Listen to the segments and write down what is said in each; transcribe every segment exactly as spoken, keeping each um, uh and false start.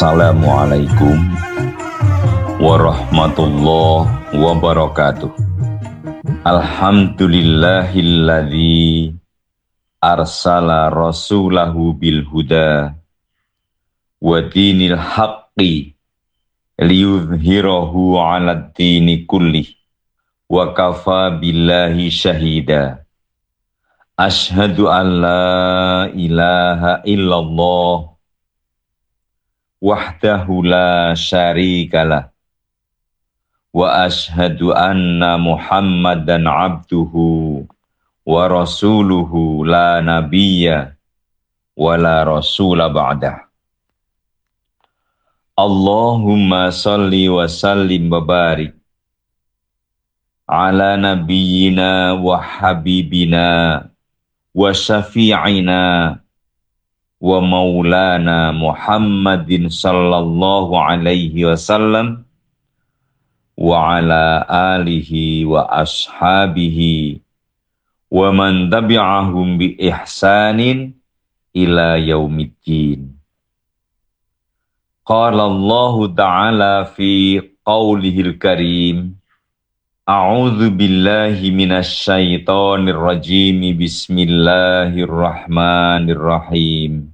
Assalamualaikum warahmatullahi wabarakatuh. Alhamdulillahilladzi arsala rasulahu bil huda wa dinil haqqi liyudhhirahu 'alad dini kullih wa kafa billahi syahida. Asyhadu an la ilaha illallah wahdahu la syarikalah wa ashhadu anna Muhammadan abduhu wa rasuluhu la nabiyya wa la rasula ba'dah. Allahumma salli wa sallim wa barik ala nabiyyina wa habibina wa syafi'ina wa maulana Muhammadin sallallahu alaihi wasallam wa ala alihi wa ashabihi wa man tabi'ahum bi ihsanin ila yaumiddin. Qala Allah ta'ala fi qaulihil karim, a'udzu billahi minasy syaithanir rajim, bismillahirrahmanirrahim.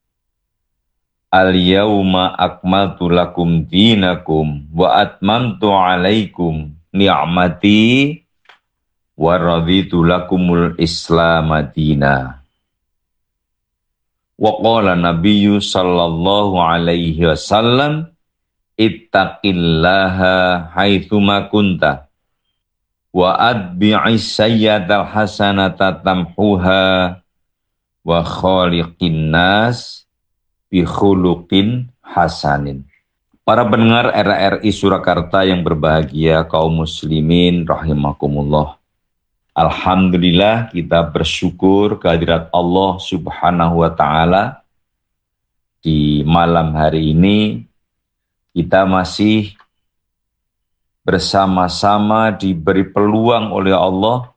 Al-yawma akmaltu lakum dinakum wa atmamtu alaikum ni'mati wa raditu lakumul islama dina. Wa qala nabiyyu sallallahu alaihi wasallam, ittaqillaha haitsuma kunta wa adbi'is sayyi'atal hasanata tamhuha wa khaliqin nas bi khuluqin hasanin. Para pendengar R R I Surakarta yang berbahagia, kaum muslimin rahimakumullah. Alhamdulillah, kita bersyukur kehadirat Allah Subhanahu wa taala. Di malam hari ini kita masih bersama-sama diberi peluang oleh Allah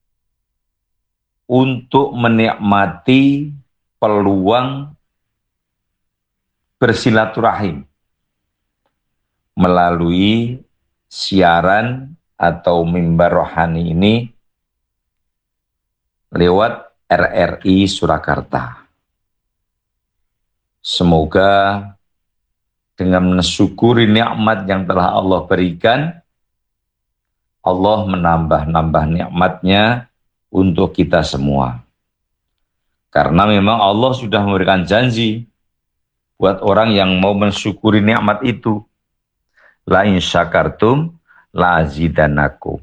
untuk menikmati peluang bersilaturahim melalui siaran atau mimbar rohani ini lewat R R I Surakarta. Semoga dengan mensyukuri nikmat yang telah Allah berikan, Allah menambah-nambah nikmatnya untuk kita semua. Karena memang Allah sudah memberikan janji buat orang yang mau mensyukuri nikmat itu. La in syakartum la azidanakum.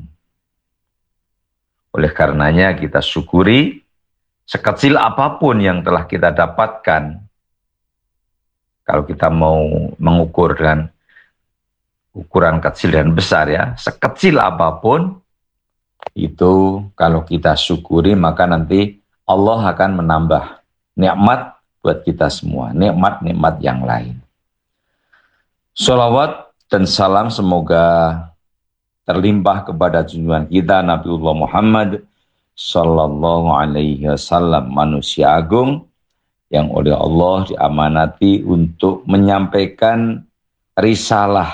Oleh karenanya kita syukuri sekecil apapun yang telah kita dapatkan. Kalau kita mau mengukur dengan ukuran kecil dan besar ya, sekecil apapun itu kalau kita syukuri maka nanti Allah akan menambah nikmat buat kita semua, nikmat-nikmat yang lain. Sholawat dan salam semoga terlimpah kepada junjungan kita Nabiullah Muhammad sallallahu alaihi wasallam, manusia agung yang oleh Allah diamanati untuk menyampaikan risalah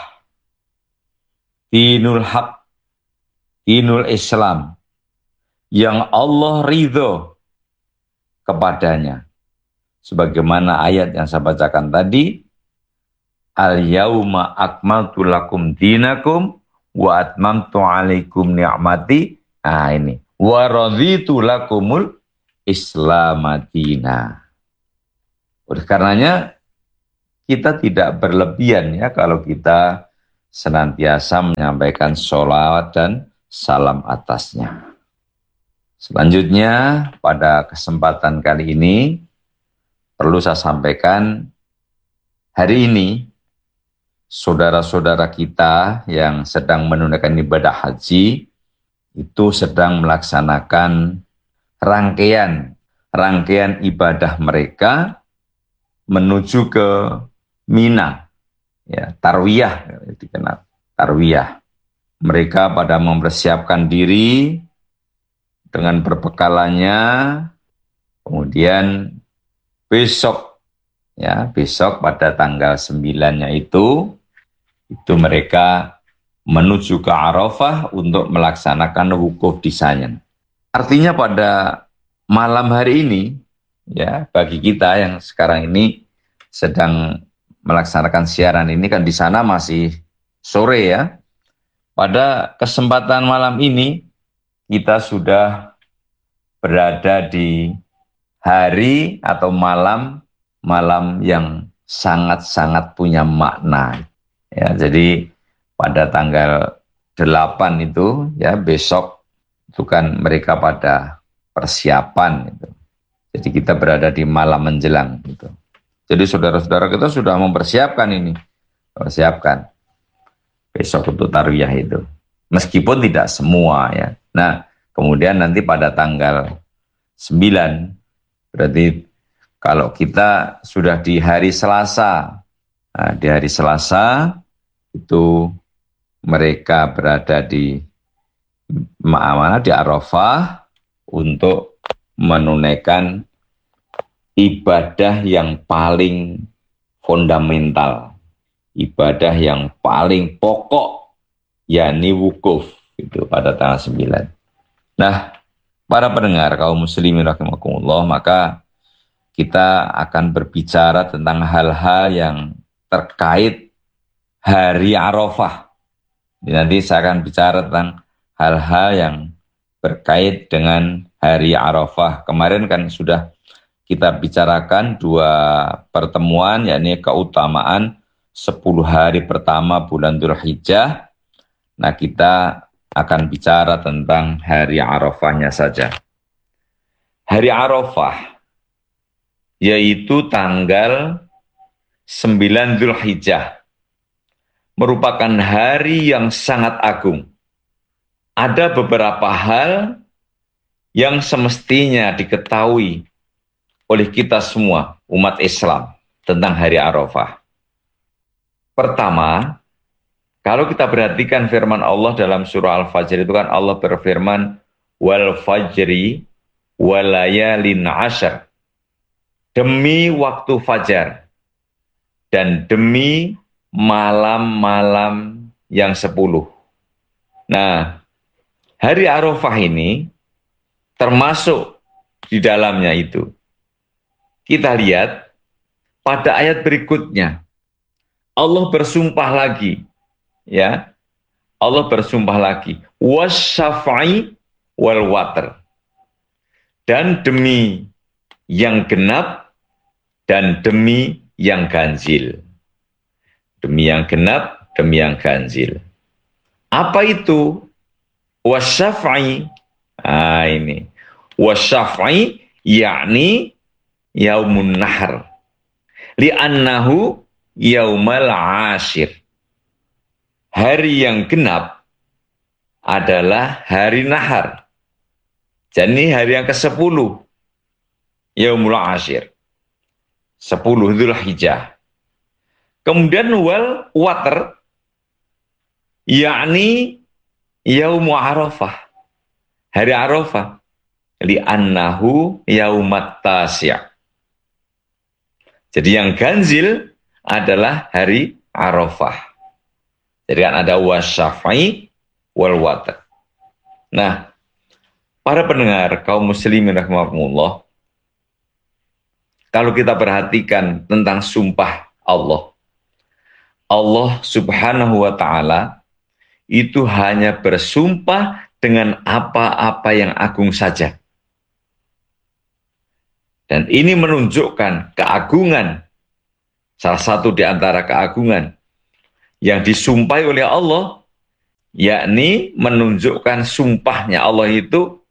dinul haq, dinul Islam yang Allah ridho kepadanya. Sebagaimana ayat yang saya bacakan tadi, al-yauma akmaltu lakum dinakum wa atmamtu alaikum ni'mati. Nah ini, wa raditu lakumul islamadina. Oleh karenanya kita tidak berlebihan ya kalau kita senantiasa menyampaikan sholawat dan salam atasnya. Selanjutnya pada kesempatan kali ini perlu saya sampaikan, hari ini saudara-saudara kita yang sedang menunaikan ibadah haji itu sedang melaksanakan rangkaian rangkaian ibadah mereka menuju ke Mina, ya, tarwiyah, dikenal tarwiyah. Mereka pada mempersiapkan diri dengan berbekalannya, kemudian besok Ya, besok pada tanggal sembilan-nya itu itu mereka menuju ke Arafah untuk melaksanakan wukuf di sana. Artinya pada malam hari ini, ya, bagi kita yang sekarang ini sedang melaksanakan siaran ini kan di sana masih sore ya. Pada kesempatan malam ini kita sudah berada di hari atau malam malam yang sangat-sangat punya makna. Ya, jadi pada tanggal delapan itu ya besok itu kan mereka pada persiapan gitu. Jadi kita berada di malam menjelang gitu. Jadi saudara-saudara kita sudah mempersiapkan ini, persiapkan besok untuk tarwiyah itu. Meskipun tidak semua ya. Nah, kemudian nanti pada tanggal sembilan, berarti kalau kita sudah di hari Selasa, nah, di hari Selasa itu mereka berada di mana di Arafah untuk menunaikan ibadah yang paling fundamental, ibadah yang paling pokok, yakni wukuf itu pada tanggal sembilan. Nah, para pendengar kaum muslimin rahimakumullah, maka kita akan berbicara tentang hal-hal yang terkait hari Arafah. Nanti saya akan bicara tentang hal-hal yang berkait dengan hari Arafah. Kemarin kan sudah kita bicarakan dua pertemuan, yakni keutamaan sepuluh hari pertama bulan Dzulhijjah. Nah, kita akan bicara tentang hari Arafahnya saja. Hari Arafah yaitu tanggal sembilan Dzulhijjah merupakan hari yang sangat agung. Ada beberapa hal yang semestinya diketahui oleh kita semua, umat Islam, tentang hari Arafah. Pertama, kalau kita perhatikan firman Allah dalam surah Al-Fajr itu kan Allah berfirman, wal fajri walayalin ashar. Demi waktu fajar dan demi malam-malam yang sepuluh. Nah, hari Arafah ini termasuk di dalamnya itu. Kita lihat pada ayat berikutnya. Allah bersumpah lagi. Ya, Allah bersumpah lagi. Wasyafai wal watr. Dan demi yang genap dan demi yang ganjil. Demi yang genap, demi yang ganjil. Apa itu? Wasyafai. Ah ini. Wasyafai yakni yaumun nahar. Li'annahu yaumal ashir. Hari yang genap adalah hari nahar. Jadi hari yang kesepuluh. Yaumul ashir. Sepuluh Dzulhijjah. Kemudian wal watr yakni yaumu Arafah. Hari Arafah. Li'annahu yaumat tasya'. Jadi yang ganjil adalah hari Arafah. Jadi kan ada wasyafai wal watr. Nah, para pendengar kaum muslimin rahimakumullah, kalau kita perhatikan tentang sumpah Allah, Allah subhanahu wa ta'ala itu hanya bersumpah dengan apa-apa yang agung saja. Dan ini menunjukkan keagungan, salah satu di antara keagungan yang disumpahi oleh Allah, yakni menunjukkan sumpahnya Allah itu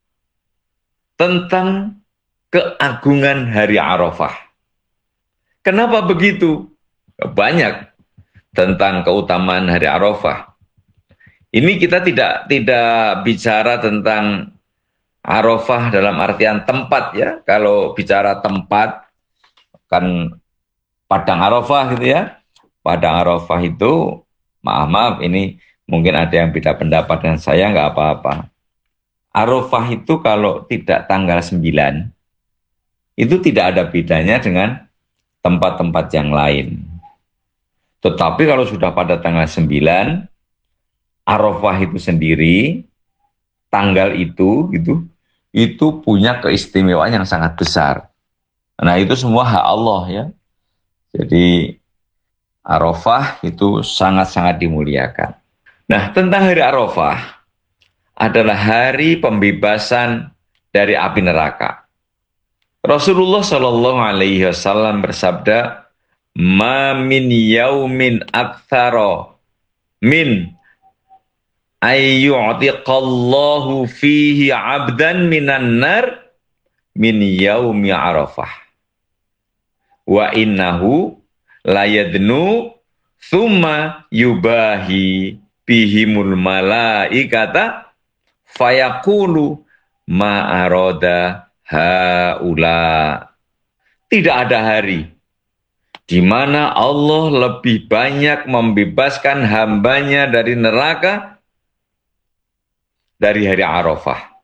tentang keagungan hari Arafah. Kenapa begitu? Banyak tentang keutamaan hari Arafah. Ini kita tidak tidak bicara tentang Arafah dalam artian tempat ya. Kalau bicara tempat kan Padang Arafah gitu ya. Padang Arafah itu, maaf maaf ini mungkin ada yang beda pendapat dengan saya, nggak apa-apa. Arafah itu kalau tidak tanggal sembilan itu tidak ada bedanya dengan tempat-tempat yang lain. Tetapi kalau sudah pada tanggal sembilan, Arafah itu sendiri, tanggal itu, gitu, itu punya keistimewaan yang sangat besar. Nah, itu semua hak Allah ya. Jadi Arafah itu sangat-sangat dimuliakan. Nah, tentang hari Arafah adalah hari pembebasan dari api neraka. Rasulullah Shallallahu Alaihi Wasallam bersabda, "Ma min yaumin aktsara min ayyu'tiqallahu fihi 'abdan minan nar min yaumi Arafah. Wa innahu layadnu thumma yubahi bihimul malaikata fayaqulu ma arada haula." Tidak ada hari di mana Allah lebih banyak membebaskan hambanya dari neraka dari hari Arafah.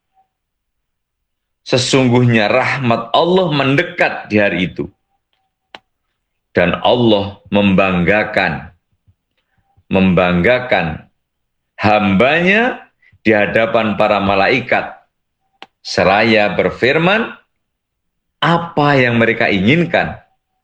Sesungguhnya rahmat Allah mendekat di hari itu. Dan Allah membanggakan, membanggakan hambanya di hadapan para malaikat. Seraya berfirman, apa yang mereka inginkan,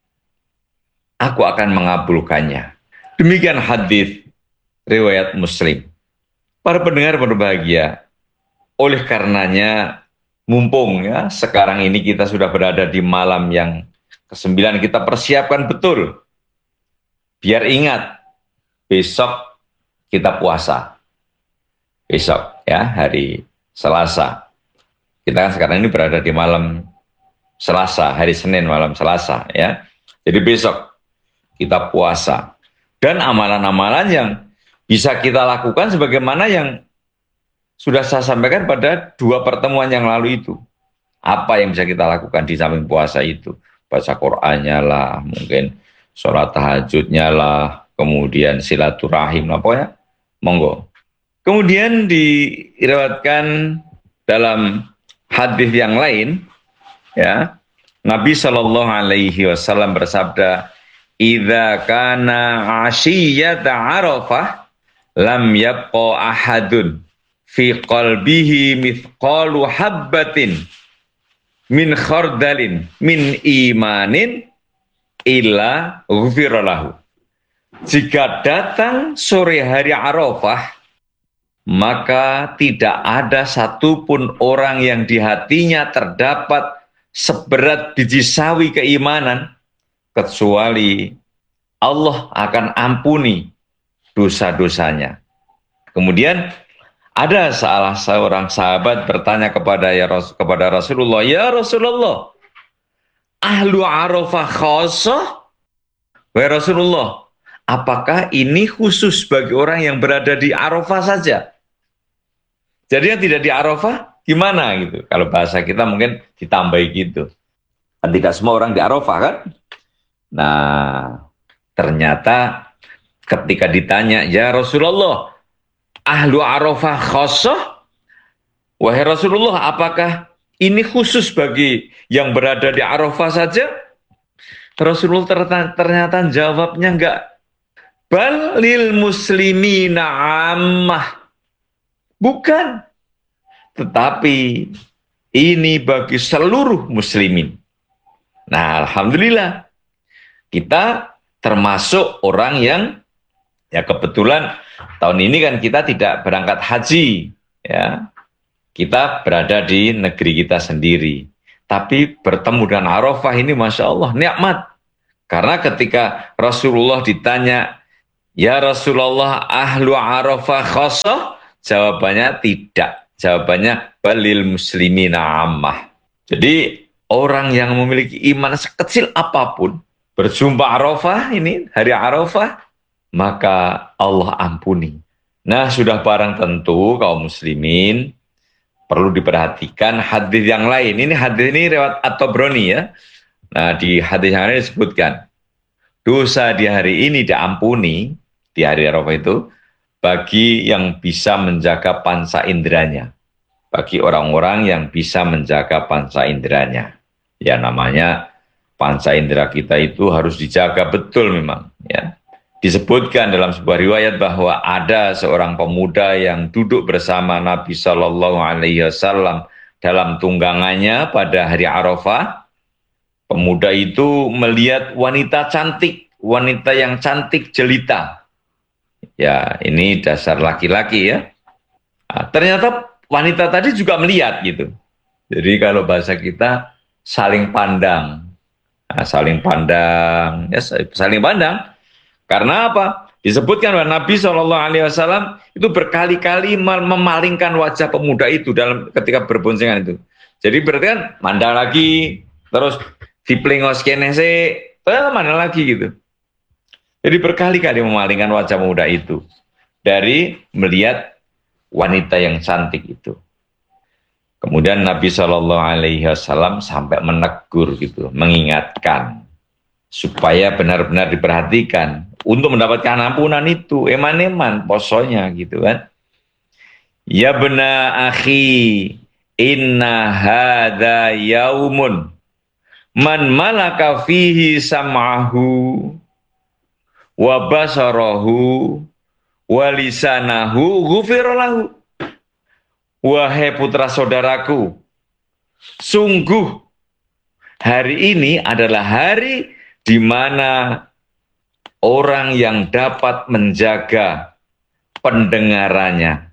aku akan mengabulkannya. Demikian hadis riwayat Muslim. Para pendengar berbahagia, oleh karenanya mumpung ya sekarang ini kita sudah berada di malam yang kesembilan, kita persiapkan betul. Biar ingat, besok kita puasa. Besok ya, hari Selasa. Kita kan sekarang ini berada di malam Selasa, hari Senin malam Selasa ya. Jadi besok kita puasa. Dan amalan-amalan yang bisa kita lakukan sebagaimana yang sudah saya sampaikan pada dua pertemuan yang lalu itu. Apa yang bisa kita lakukan di samping puasa itu? Baca Qur'annya lah, mungkin sholat tahajudnya lah, kemudian silaturahim, apa ya? Monggo. Kemudian diriwayatkan dalam hadis yang lain, ya, Nabi Shallallahu Alaihi Wasallam bersabda, "Idza kana ashiyata Arafah, lam yabqa ahadun fi qalbihi mithqalu habbatin min khardalin min imanin illa ghufira lahu." Jika datang sore hari Arafah, maka tidak ada satupun orang yang di hatinya terdapat seberat biji sawi keimanan, kecuali Allah akan ampuni dosa-dosanya. Kemudian ada salah seorang sahabat bertanya kepada ya Ras, kepada Rasulullah, "Ya Rasulullah, ahlu Arafah khassah?" Wahai Rasulullah, apakah ini khusus bagi orang yang berada di Arafah saja? Jadi yang tidak di Arafah gimana gitu? Kalau bahasa kita mungkin ditambah gitu. Tidak semua orang di Arafah kan? Nah, ternyata ketika ditanya, "Ya Rasulullah, ahlu Arafah khassah?" Wahai Rasulullah, apakah ini khusus bagi yang berada di Arafah saja? Rasulullah ternyata jawabnya enggak. Bal lil muslimina ammah. Bukan. Tetapi ini bagi seluruh muslimin. Nah, alhamdulillah kita termasuk orang yang ya kebetulan tahun ini kan kita tidak berangkat haji ya. Kita berada di negeri kita sendiri. Tapi bertemu dengan Arafah ini Masya Allah nikmat. Karena ketika Rasulullah ditanya, "Ya Rasulullah, ahlu Arafah khassah?" Jawabannya tidak. Jawabannya balil muslimina ammah. Jadi orang yang memiliki iman sekecil apapun, berjumpa Arafah ini, hari Arafah, maka Allah ampuni. Nah, sudah barang tentu kaum muslimin perlu diperhatikan hadis yang lain. Ini hadis ini riwayat At-Tabrani ya. Nah, di hadis yang lain disebutkan, dosa di hari ini diampuni, di hari Arafah itu, bagi yang bisa menjaga panca inderanya. Bagi orang-orang yang bisa menjaga panca inderanya. Ya namanya Panca indera kita itu harus dijaga betul memang, ya. Disebutkan dalam sebuah riwayat bahwa ada seorang pemuda yang duduk bersama Nabi Shallallahu Alaihi Wasallam dalam tunggangannya pada hari Arafah. Pemuda itu melihat wanita cantik, wanita yang cantik jelita. Ya, ini dasar laki-laki ya. Nah, ternyata wanita tadi juga melihat gitu. Jadi kalau bahasa kita saling pandang. Nah, saling pandang, ya saling pandang. Karena apa? Disebutkan bahwa Nabi Shallallahu Alaihi Wasallam itu berkali-kali memalingkan wajah pemuda itu dalam ketika berboncengan itu. Jadi berarti kan mandang lagi, terus diplengos kene se, eh, mana lagi gitu. Jadi berkali-kali memalingkan wajah pemuda itu dari melihat wanita yang cantik itu. Kemudian Nabi Shallallahu Alaihi Wasallam sampai menegur gitu, mengingatkan supaya benar-benar diperhatikan untuk mendapatkan ampunan itu, eman-eman posonya gitu kan. Ya bena akhi, inna hadza yaumun man malaka fihi sam'ahu wa basarahu wa lisanahu ghufira lahu. Wahai putra saudaraku, sungguh hari ini adalah hari di mana orang yang dapat menjaga pendengarannya,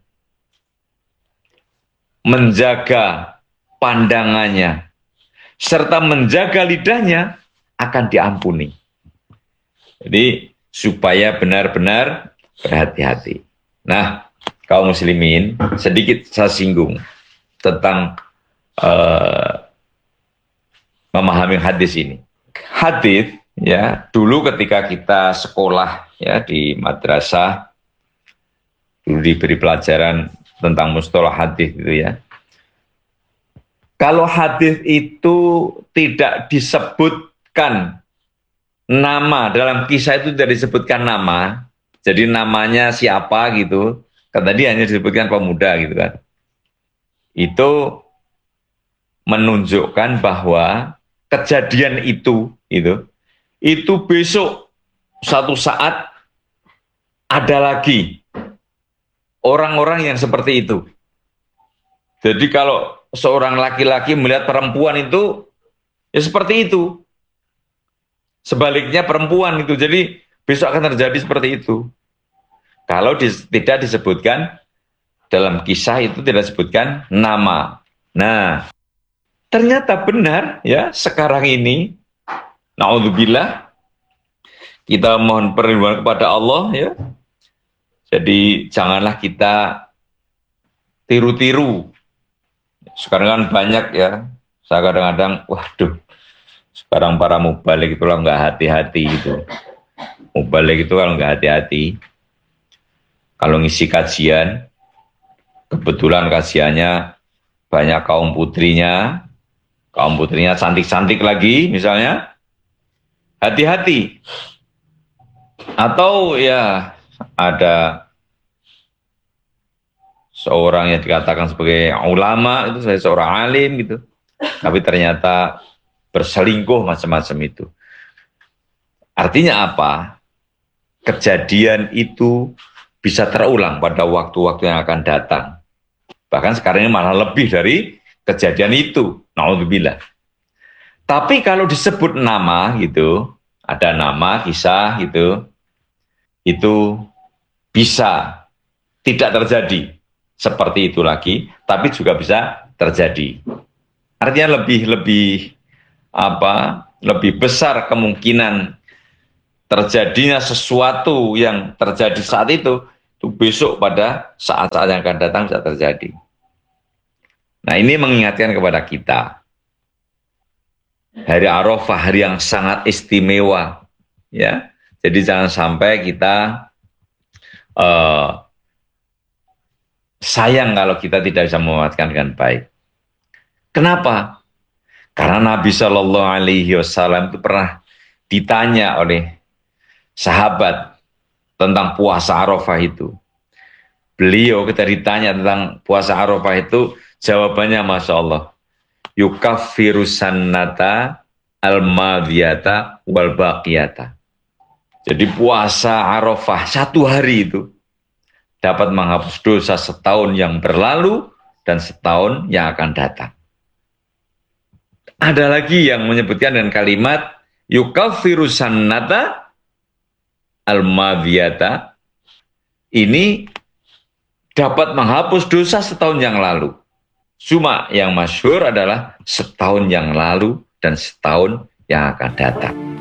menjaga pandangannya, serta menjaga lidahnya akan diampuni. Jadi supaya benar-benar berhati-hati. Nah, kaum muslimin, sedikit saya singgung tentang uh, memahami hadis ini. Hadis, ya, dulu ketika kita sekolah ya di madrasah, dulu diberi pelajaran tentang mustalah hadis gitu ya. Kalau hadis itu tidak disebutkan nama, dalam kisah itu tidak disebutkan nama, jadi namanya siapa gitu, kan tadi hanya disebutkan pemuda gitu kan. Itu menunjukkan bahwa kejadian itu, itu, itu besok satu saat ada lagi orang-orang yang seperti itu. Jadi kalau seorang laki-laki melihat perempuan itu, ya seperti itu. Sebaliknya perempuan itu, jadi besok akan terjadi seperti itu. Kalau di, tidak disebutkan dalam kisah itu tidak disebutkan nama. Nah, ternyata benar ya sekarang ini, naudzubillah, kita mohon perlindungan kepada Allah ya. Jadi janganlah kita tiru-tiru. Sekarang kan banyak ya. Saya kadang-kadang, waduh, sekarang para mubalik itu lah nggak hati-hati gitu. Mubalik itu kalau nggak hati-hati, kalau ngisi kajian, kebetulan kajiannya banyak kaum putrinya, kaum putrinya cantik-cantik lagi misalnya, hati-hati. Atau ya ada seorang yang dikatakan sebagai ulama, itu saya seorang alim gitu, tapi ternyata berselingkuh macam-macam itu. Artinya apa? Kejadian itu bisa terulang pada waktu-waktu yang akan datang. Bahkan sekarang ini malah lebih dari kejadian itu. Naudzubillah. Tapi kalau disebut nama gitu, ada nama, kisah gitu, itu bisa tidak terjadi seperti itu lagi, tapi juga bisa terjadi. Artinya lebih lebih apa? Lebih besar kemungkinan terjadinya sesuatu yang terjadi saat itu, itu besok pada saat-saat yang akan datang bisa terjadi. Nah, ini mengingatkan kepada kita. Hari Arafah, hari yang sangat istimewa. Ya, jadi jangan sampai kita uh, sayang kalau kita tidak bisa memanfaatkan dengan baik. Kenapa? Karena Nabi Shallallahu Alaihi Wasallam itu pernah ditanya oleh sahabat tentang puasa Arafah itu. Beliau ketika ditanya tentang puasa Arafah itu, jawabannya Masya Allah, yukaffiru sannata al-madiyata wal baqiyata. Jadi puasa Arafah satu hari itu dapat menghapus dosa setahun yang berlalu dan setahun yang akan datang. Ada lagi yang menyebutkan dengan kalimat yukaffiru sannata al-madiyata. Ini dapat menghapus dosa setahun yang lalu. Cuma yang masyhur adalah setahun yang lalu dan setahun yang akan datang.